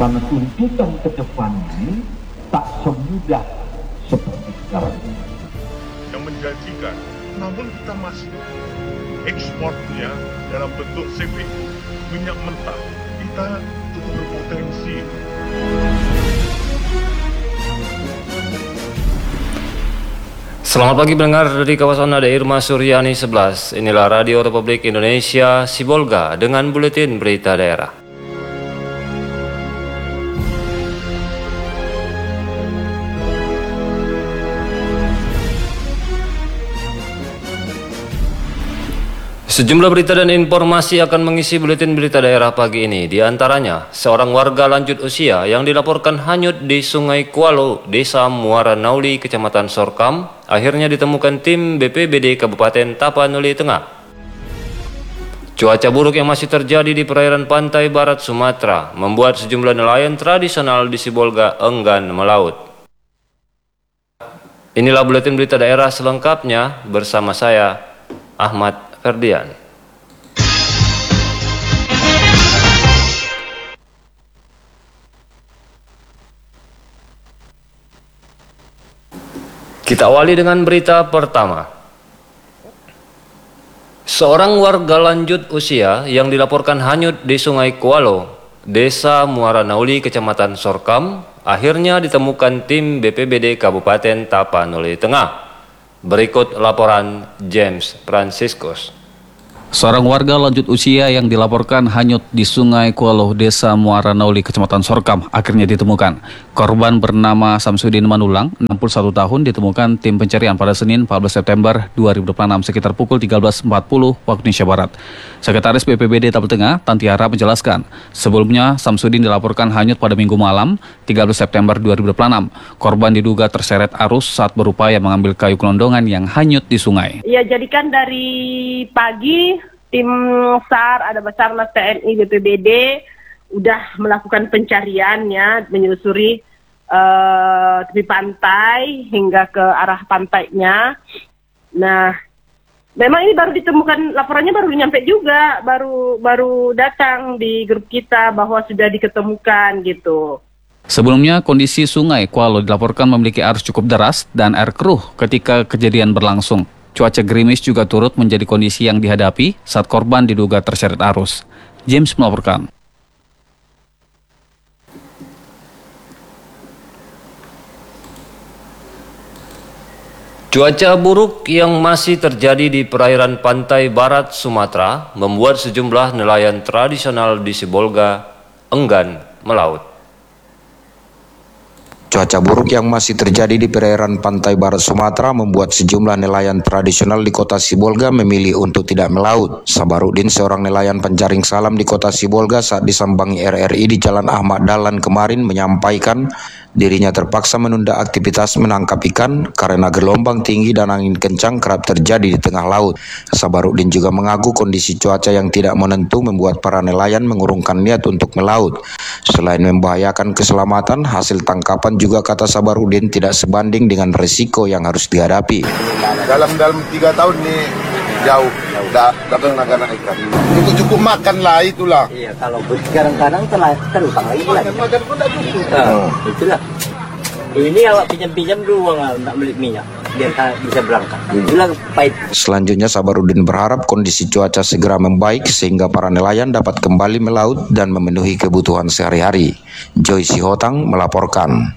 Karena tuntutan ke depan ini tak semudah seperti sekarang ini. Yang menjanjikan, namun kita masih ekspornya dalam bentuk CPO, minyak mentah, kita cukup berpotensi. Selamat pagi pendengar dari kawasan Nada Irma Suryani 11. Inilah Radio Republik Indonesia Sibolga dengan buletin berita daerah. Sejumlah berita dan informasi akan mengisi buletin berita daerah pagi ini. Di antaranya, seorang warga lanjut usia yang dilaporkan hanyut di Sungai Kualo, Desa Muara Nauli, Kecamatan Sorkam, akhirnya ditemukan tim BPBD Kabupaten Tapanuli Tengah. Cuaca buruk yang masih terjadi di perairan pantai barat Sumatera membuat sejumlah nelayan tradisional di Sibolga enggan melaut. Inilah buletin berita daerah selengkapnya bersama saya, Ahmad Ferdian. Kita awali dengan berita pertama. Seorang warga lanjut usia yang dilaporkan hanyut di Sungai Kualo, Desa Muara Nauli, Kecamatan Sorkam, akhirnya ditemukan tim BPBD Kabupaten Tapanuli Tengah. Berikut laporan James Franciscus. Seorang warga lanjut usia yang dilaporkan hanyut di Sungai Kualo, Desa Muara Nauli, Kecamatan Sorkam, akhirnya ditemukan. Korban bernama Samsudin Manulang, 61 tahun, ditemukan tim pencarian pada Senin 14 September 2026 sekitar pukul 13.40 waktu Indonesia Barat. Sekretaris BPBD Tabel Tengah, Tantiara, menjelaskan, sebelumnya Samsudin dilaporkan hanyut pada Minggu malam 13 September 2026. Korban diduga terseret arus saat berupaya mengambil kayu gelondongan yang hanyut di sungai. Ya, jadikan dari pagi tim SAR, ada Basarnas, TNI, BPBD udah melakukan pencariannya, menyelusuri tepi pantai hingga ke arah pantainya. Nah, memang ini baru ditemukan, laporannya baru nyampe juga, baru datang di grup kita bahwa sudah diketemukan gitu. Sebelumnya, kondisi Sungai Kualo dilaporkan memiliki arus cukup deras dan air keruh ketika kejadian berlangsung. Cuaca gerimis juga turut menjadi kondisi yang dihadapi saat korban diduga terseret arus. James melaporkan. Cuaca buruk yang masih terjadi di perairan pantai barat Sumatera membuat sejumlah nelayan tradisional di Sibolga enggan melaut. Cuaca buruk yang masih terjadi di perairan pantai barat Sumatera membuat sejumlah nelayan tradisional di kota Sibolga memilih untuk tidak melaut. Sabarudin, seorang nelayan penjaring salam di kota Sibolga saat disambangi RRI di Jalan Ahmad Dahlan kemarin, menyampaikan dirinya terpaksa menunda aktivitas menangkap ikan karena gelombang tinggi dan angin kencang kerap terjadi di tengah laut. Sabarudin juga mengaku kondisi cuaca yang tidak menentu membuat para nelayan mengurungkan niat untuk melaut. Selain membahayakan keselamatan, hasil tangkapan juga, kata Sabarudin, tidak sebanding dengan risiko yang harus dihadapi. Dalam 3 tahun nih jauh pernah kena ikan. Untuk cukup makan lah, itulah. Iya, kalau kadang-kadang terutang lagi lah. Makan pun tak cukup. Itulah. Ini awak pinjam dulu untuk beli minyak biar bisa berangkat. Itulah pahit. Selanjutnya, Sabarudin berharap kondisi cuaca segera membaik sehingga para nelayan dapat kembali melaut dan memenuhi kebutuhan sehari-hari. Joy Sihotang melaporkan.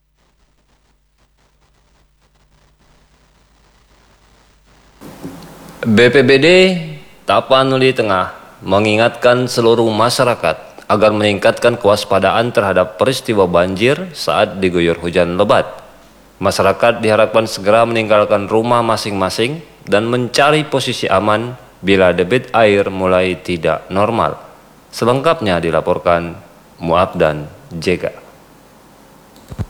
BPBD Tapanuli Tengah mengingatkan seluruh masyarakat agar meningkatkan kewaspadaan terhadap peristiwa banjir saat diguyur hujan lebat. Masyarakat diharapkan segera meninggalkan rumah masing-masing dan mencari posisi aman bila debit air mulai tidak normal. Selengkapnya dilaporkan Muab dan Jega.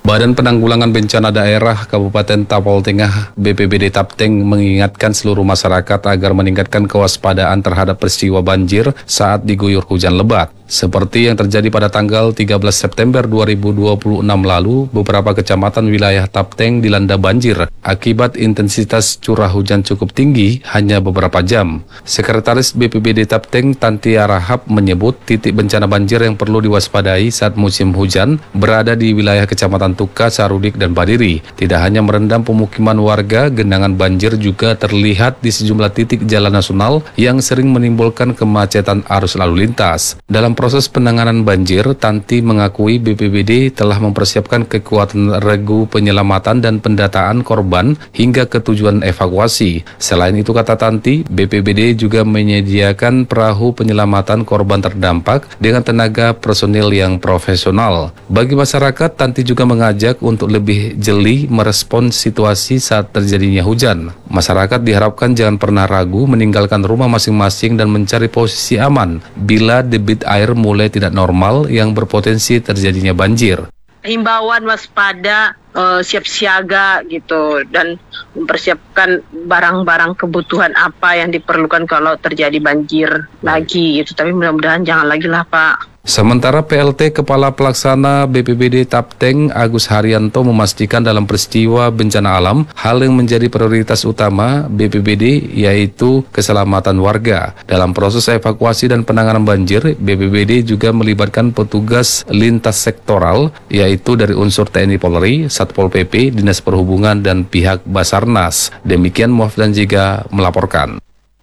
Badan Penanggulangan Bencana Daerah Kabupaten Tapal Tengah BPBD Tapteng mengingatkan seluruh masyarakat agar meningkatkan kewaspadaan terhadap peristiwa banjir saat diguyur hujan lebat. Seperti yang terjadi pada tanggal 13 September 2026 lalu, beberapa kecamatan wilayah Tapteng dilanda banjir akibat intensitas curah hujan cukup tinggi hanya beberapa jam. Sekretaris BPBD Tapteng Tantia Rahab menyebut titik bencana banjir yang perlu diwaspadai saat musim hujan berada di wilayah kecamatan Tuka, Sarudik, dan Badiri. Tidak hanya merendam pemukiman warga, genangan banjir juga terlihat di sejumlah titik jalan nasional yang sering menimbulkan kemacetan arus lalu lintas. Dalam proses penanganan banjir, Tanti mengakui BPBD telah mempersiapkan kekuatan regu penyelamatan dan pendataan korban hingga ke tujuan evakuasi. Selain itu, kata Tanti, BPBD juga menyediakan perahu penyelamatan korban terdampak dengan tenaga personil yang profesional. Bagi masyarakat, Tanti juga mengajak untuk lebih jeli merespons situasi saat terjadinya hujan. Masyarakat diharapkan jangan pernah ragu meninggalkan rumah masing-masing dan mencari posisi aman bila debit air mulai tidak normal yang berpotensi terjadinya banjir. Himbauan waspada, siap siaga gitu, dan mempersiapkan barang-barang kebutuhan apa yang diperlukan kalau terjadi banjir lagi gitu. Tapi mudah-mudahan jangan lagi lah, Pak. Sementara PLT Kepala Pelaksana BPBD Tapteng Agus Haryanto memastikan dalam peristiwa bencana alam, hal yang menjadi prioritas utama BPBD yaitu keselamatan warga. Dalam proses evakuasi dan penanganan banjir, BPBD juga melibatkan petugas lintas sektoral yaitu dari unsur TNI Polri, Satpol PP, Dinas Perhubungan, dan pihak Basarnas. Demikian Muhafdan Jiga melaporkan.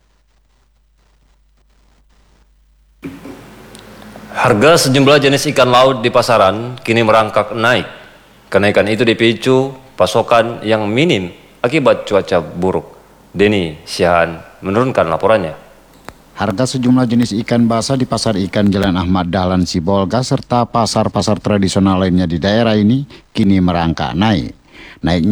Harga sejumlah jenis ikan laut di pasaran kini merangkak naik. Kenaikan itu dipicu pasokan yang minim akibat cuaca buruk. Denny Siahaan menurunkan laporannya. Harga sejumlah jenis ikan basah di pasar ikan Jalan Ahmad Dahlan Sibolga serta pasar-pasar tradisional lainnya di daerah ini kini merangkak naik. Naiknya